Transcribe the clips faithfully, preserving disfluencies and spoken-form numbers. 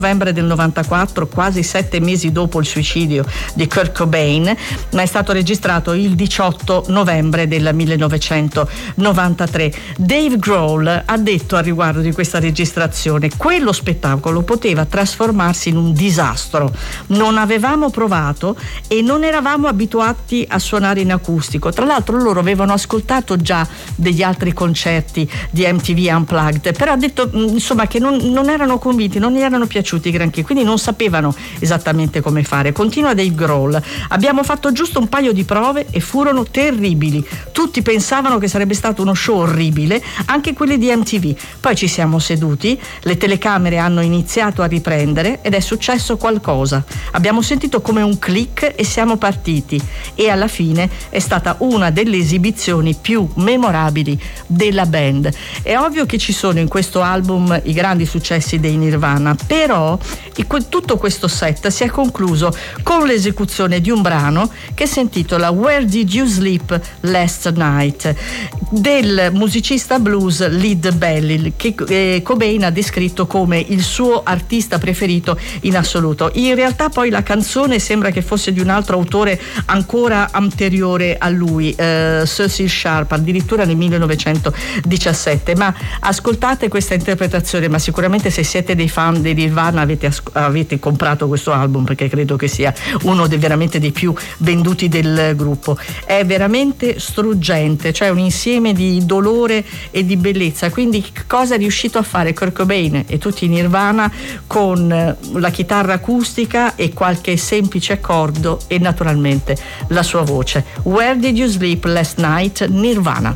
novembre del novantaquattro, quasi sette mesi dopo il suicidio di Kurt Cobain, ma è stato registrato il diciotto novembre del millenovecentonovantatré. Dave Grohl ha detto a riguardo di questa registrazione: quello spettacolo poteva trasformarsi in un disastro. Non avevamo provato e non eravamo abituati a suonare in acustico. Tra l'altro loro avevano ascoltato già degli altri concerti di M T V Unplugged, però ha detto insomma che non, non erano convinti, non gli erano piaciuti granché, quindi non sapevano esattamente come fare. Continua Dave Grohl: abbiamo fatto giusto un paio di prove e furono terribili. Tutti pensavano che sarebbe stato uno show orribile, anche quelli di M T V. Poi ci siamo seduti, le telecamere hanno iniziato a riprendere ed è successo qualcosa. Abbiamo sentito come un click e siamo partiti, e alla fine è stata una delle esibizioni più memorabili della band. È ovvio che ci sono in questo album i grandi successi dei Nirvana, però tutto questo set si è concluso con l'esecuzione di un brano che si intitola Where Did You Sleep Last Night, del musicista blues Lead Belly, che eh, Cobain ha descritto come il suo artista preferito in assoluto. In realtà poi la canzone sembra che fosse di un altro autore ancora anteriore a lui, eh, Cecil Sharp, addirittura nel millenovecentodiciassette, ma ascoltate questa interpretazione, ma sicuramente se siete dei fan dei Nirvana avete, avete comprato questo album, perché credo che sia uno dei veramente dei più venduti del gruppo. È veramente struggente, cioè un insieme di dolore e di bellezza. Quindi cosa è riuscito a fare Kurt Cobain e tutti i Nirvana con la chitarra acustica e qualche semplice accordo e naturalmente la sua voce. Where Did You Sleep Last Night, Nirvana.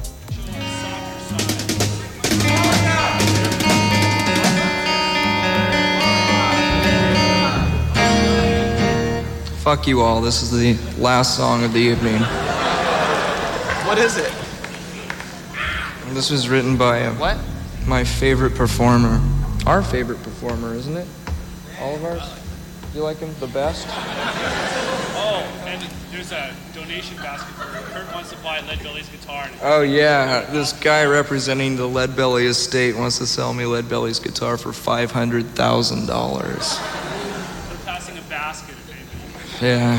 Fuck you all, this is the last song of the evening. What is it? This was written by uh, what? my favorite performer. Our favorite performer, isn't it? All of ours? You like him the best? Oh, and there's a donation basket for Kurt wants to buy Lead Belly's guitar. Oh yeah, this guy representing the Lead Belly estate wants to sell me Lead Belly's guitar for five hundred thousand dollars. They're passing a basket. Yeah.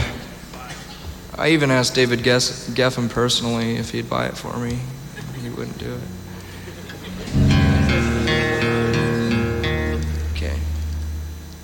I even asked David Geffen personally if he'd buy it for me. He wouldn't do it.